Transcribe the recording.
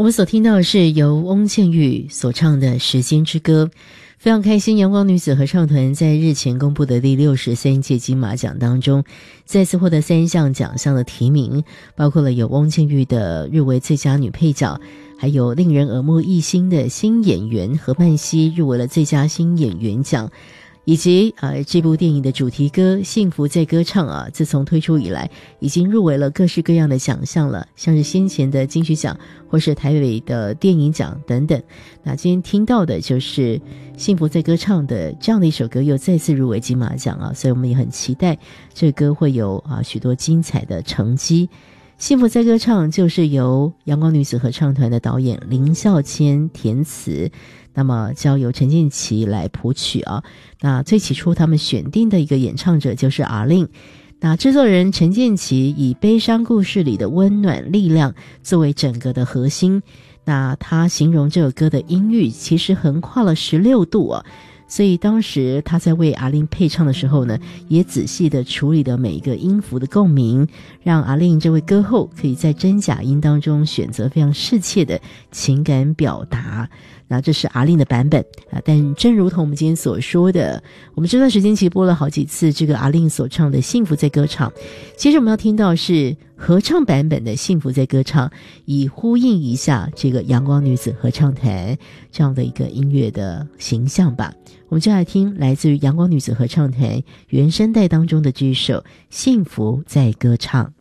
我们所听到的是由翁倩玉所唱的《时间之歌》。非常开心，阳光女子合唱团在日前公布的第63届金马奖当中，再次获得3项奖项的提名，包括了有翁倩玉的入围最佳女配角，还有令人耳目一新的新演员何曼希入围了最佳新演员奖，以及这部电影的主题歌《幸福在歌唱》自从推出以来已经入围了各式各样的奖项了，像是先前的金曲奖或是台北的电影奖等等。那今天听到的就是《幸福在歌唱》的这样的一首歌又再次入围金马奖所以我们也很期待这个歌会有许多精彩的成绩。幸福在歌唱就是由阳光女子合唱团的导演林孝谦填词，那么交由陈建骐来谱曲那最起初他们选定的一个演唱者就是阿令，那制作人陈建骐以悲伤故事里的温暖力量作为整个的核心，那他形容这首歌的音域其实横跨了16度所以当时他在为阿令配唱的时候呢，也仔细的处理了每一个音符的共鸣，让阿令这位歌后可以在真假音当中选择非常适切的情感表达。那这是阿令的版本但正如同我们今天所说的，我们这段时间其实播了好几次这个阿令所唱的《幸福在歌唱》，其实我们要听到是合唱版本的《幸福在歌唱》，以呼应一下这个阳光女子合唱团这样的一个音乐的形象吧。我们就来听来自于阳光女子合唱团原声带当中的这一首《幸福在歌唱》。